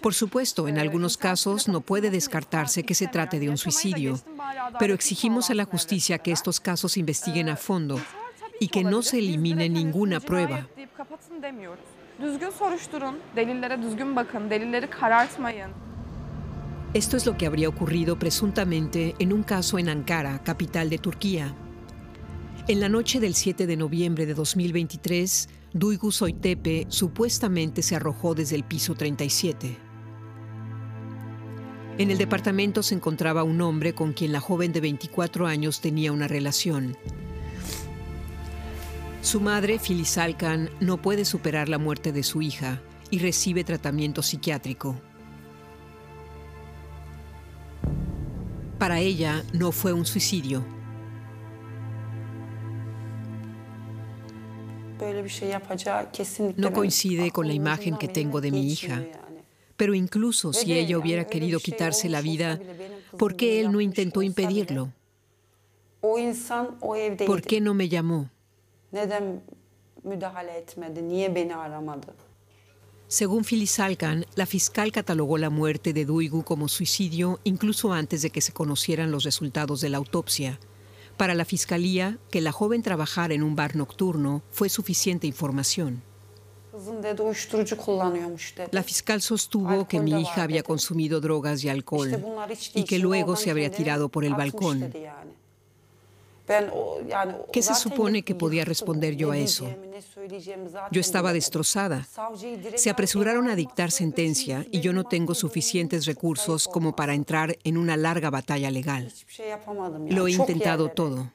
Por supuesto, en algunos casos no puede descartarse que se trate de un suicidio, pero exigimos a la justicia que estos casos se investiguen a fondo y que no se elimine ninguna prueba. Esto es lo que habría ocurrido presuntamente en un caso en Ankara, capital de Turquía. En la noche del 7 de noviembre de 2023, Duygu Soytepe supuestamente se arrojó desde el piso 37. En el departamento se encontraba un hombre con quien la joven de 24 años tenía una relación. Su madre, Filiz Alkan, no puede superar la muerte de su hija y recibe tratamiento psiquiátrico. Para ella no fue un suicidio. No coincide con la imagen que tengo de mi hija. Pero incluso si ella hubiera querido quitarse la vida, ¿por qué él no intentó impedirlo? ¿Por qué no me llamó? Según Filiz Alkan, la fiscal catalogó la muerte de Duygu como suicidio incluso antes de que se conocieran los resultados de la autopsia. Para la fiscalía, que la joven trabajara en un bar nocturno fue suficiente información. La fiscal sostuvo que mi hija había consumido drogas y alcohol y que luego se habría tirado por el balcón. ¿Qué se supone que podía responder yo a eso? Yo estaba destrozada. Se apresuraron a dictar sentencia y yo no tengo suficientes recursos como para entrar en una larga batalla legal. Lo he intentado todo.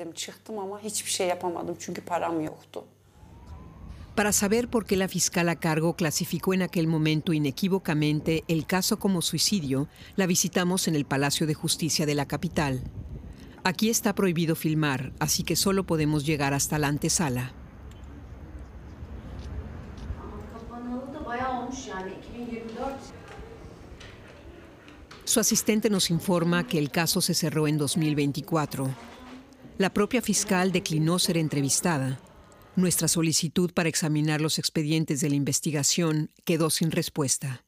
Para saber por qué la fiscal a cargo clasificó en aquel momento inequívocamente el caso como suicidio, la visitamos en el Palacio de Justicia de la capital. Aquí está prohibido filmar, así que solo podemos llegar hasta la antesala. Su asistente nos informa que el caso se cerró en 2024. La propia fiscal declinó ser entrevistada. Nuestra solicitud para examinar los expedientes de la investigación quedó sin respuesta.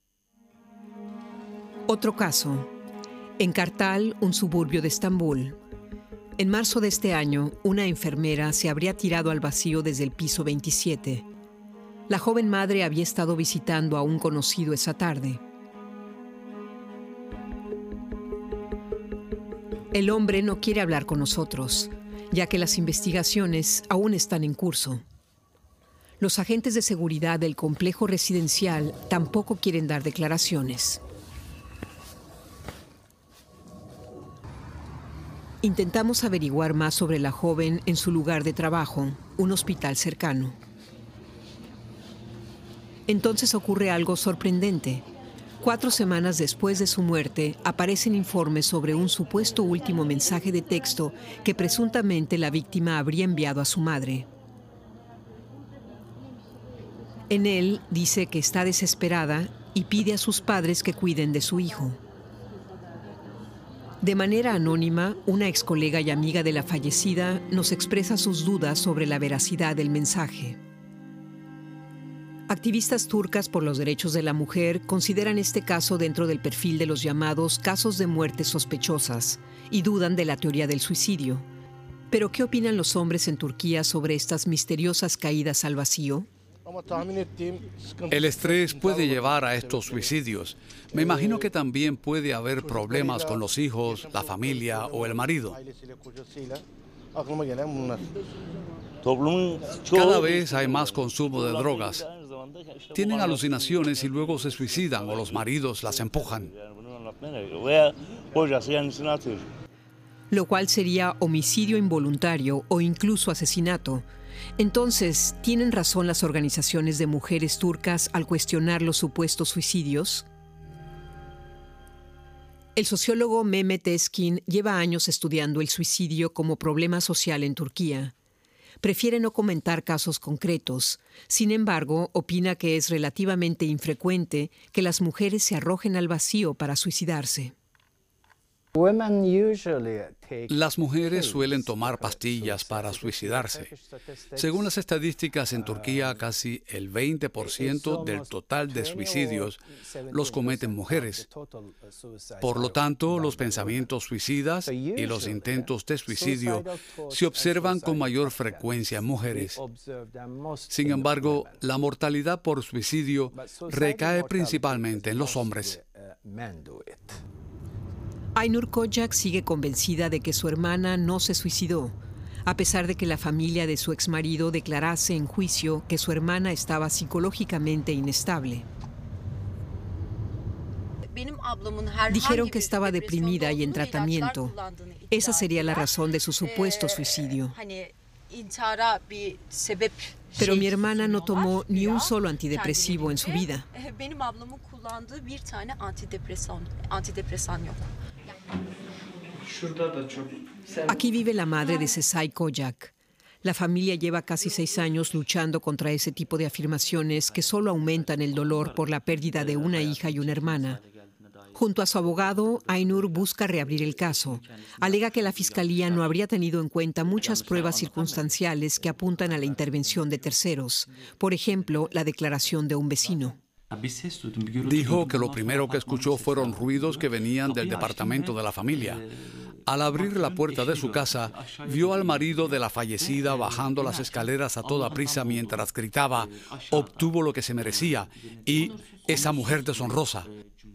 Otro caso. En Kartal, un suburbio de Estambul. En marzo de este año, una enfermera se habría tirado al vacío desde el piso 27. La joven madre había estado visitando a un conocido esa tarde. El hombre no quiere hablar con nosotros, ya que las investigaciones aún están en curso. Los agentes de seguridad del complejo residencial tampoco quieren dar declaraciones. Intentamos averiguar más sobre la joven en su lugar de trabajo, un hospital cercano. Entonces ocurre algo sorprendente. 4 semanas después de su muerte, aparecen informes sobre un supuesto último mensaje de texto que presuntamente la víctima habría enviado a su madre. En él dice que está desesperada y pide a sus padres que cuiden de su hijo. De manera anónima, una ex colega y amiga de la fallecida nos expresa sus dudas sobre la veracidad del mensaje. Activistas turcas por los derechos de la mujer consideran este caso dentro del perfil de los llamados casos de muertes sospechosas y dudan de la teoría del suicidio. ¿Pero qué opinan los hombres en Turquía sobre estas misteriosas caídas al vacío? El estrés puede llevar a estos suicidios. Me imagino que también puede haber problemas con los hijos, la familia o el marido. Cada vez hay más consumo de drogas. Tienen alucinaciones y luego se suicidan o los maridos las empujan. Lo cual sería homicidio involuntario o incluso asesinato. Entonces, ¿tienen razón las organizaciones de mujeres turcas al cuestionar los supuestos suicidios? El sociólogo Mehmet Eskin lleva años estudiando el suicidio como problema social en Turquía. Prefiere no comentar casos concretos. Sin embargo, opina que es relativamente infrecuente que las mujeres se arrojen al vacío para suicidarse. Las mujeres suelen tomar pastillas para suicidarse. Según las estadísticas en Turquía, casi el 20% del total de suicidios los cometen mujeres. Por lo tanto, los pensamientos suicidas y los intentos de suicidio se observan con mayor frecuencia en mujeres. Sin embargo, la mortalidad por suicidio recae principalmente en los hombres. Aynur Kocak sigue convencida de que su hermana no se suicidó, a pesar de que la familia de su exmarido declarase en juicio que su hermana estaba psicológicamente inestable. Dijeron que estaba deprimida y en tratamiento. Esa sería la razón de su supuesto suicidio. Pero mi hermana no tomó ni un solo antidepresivo en su vida. Aquí vive la madre de Sezai Kocak. La familia lleva casi 6 años luchando contra ese tipo de afirmaciones que solo aumentan el dolor por la pérdida de una hija y una hermana. Junto a su abogado, Aynur busca reabrir el caso. Alega que la fiscalía no habría tenido en cuenta muchas pruebas circunstanciales que apuntan a la intervención de terceros. Por ejemplo, la declaración de un vecino. Dijo que lo primero que escuchó fueron ruidos que venían del departamento de la familia. Al abrir la puerta de su casa, vio al marido de la fallecida bajando las escaleras a toda prisa mientras gritaba: "Obtuvo lo que se merecía" y "esa mujer deshonrosa".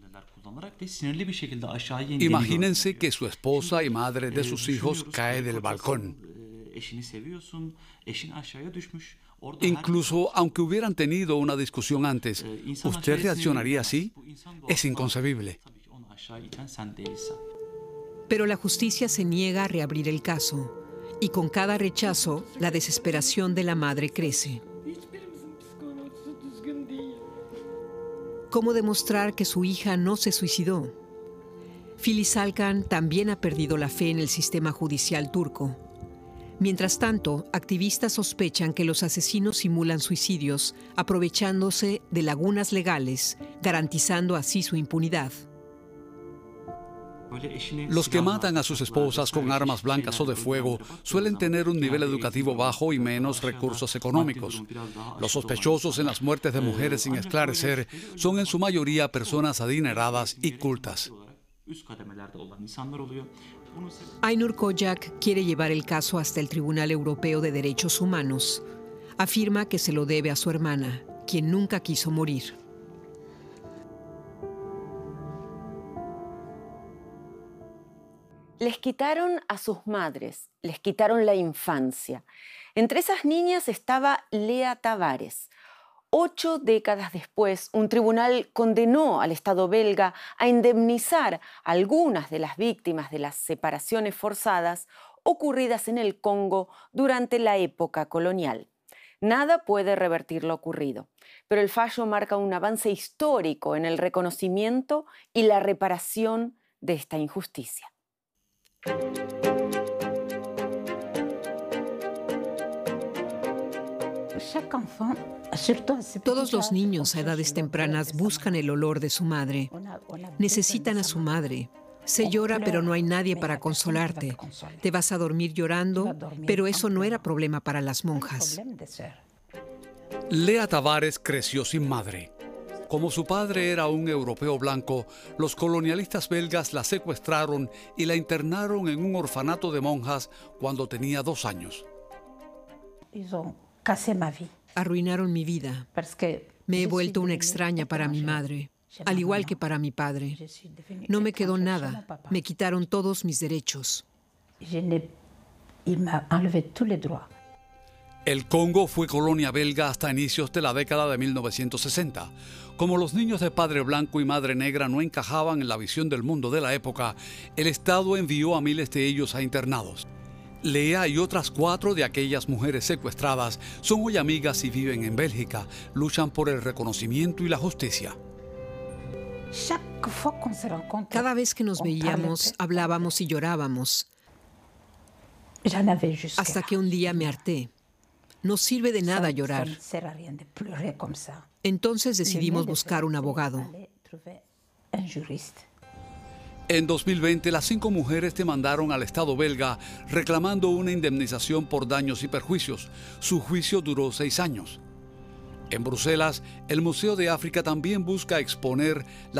Imagínense que su esposa y madre de sus hijos cae del balcón. Incluso aunque hubieran tenido una discusión antes, ¿usted reaccionaría así? Es inconcebible. Pero la justicia se niega a reabrir el caso, y con cada rechazo, la desesperación de la madre crece. ¿Cómo demostrar que su hija no se suicidó? Filiz Alkan también ha perdido la fe en el sistema judicial turco. Mientras tanto, activistas sospechan que los asesinos simulan suicidios, aprovechándose de lagunas legales, garantizando así su impunidad. Los que matan a sus esposas con armas blancas o de fuego suelen tener un nivel educativo bajo y menos recursos económicos. Los sospechosos en las muertes de mujeres sin esclarecer son en su mayoría personas adineradas y cultas. Aynur Kocak quiere llevar el caso hasta el Tribunal Europeo de Derechos Humanos. Afirma que se lo debe a su hermana, quien nunca quiso morir. Les quitaron a sus madres, les quitaron la infancia. Entre esas niñas estaba Lea Tavares. 8 décadas después, un tribunal condenó al Estado belga a indemnizar a algunas de las víctimas de las separaciones forzadas ocurridas en el Congo durante la época colonial. Nada puede revertir lo ocurrido, pero el fallo marca un avance histórico en el reconocimiento y la reparación de esta injusticia. Todos los niños a edades tempranas buscan el olor de su madre. Necesitan a su madre. Se llora, pero no hay nadie para consolarte. Te vas a dormir llorando, pero eso no era problema para las monjas. Lea Tavares creció sin madre. Como su padre era un europeo blanco, los colonialistas belgas la secuestraron y la internaron en un orfanato de monjas cuando tenía 2 años. Arruinaron mi vida. Me he vuelto una extraña para mi madre, al igual que para mi padre. No me quedó nada. Me quitaron todos mis derechos. El Congo fue colonia belga hasta inicios de la década de 1960. Como los niños de padre blanco y madre negra no encajaban en la visión del mundo de la época, el Estado envió a miles de ellos a internados. Lea y otras 4 de aquellas mujeres secuestradas son hoy amigas y viven en Bélgica. Luchan por el reconocimiento y la justicia. Cada vez que nos veíamos, hablábamos y llorábamos. Hasta que un día me harté. No sirve de nada llorar. Entonces decidimos buscar un abogado. En 2020, las 5 mujeres demandaron al Estado belga reclamando una indemnización por daños y perjuicios. Su juicio duró 6 años. En Bruselas, el Museo de África también busca exponer la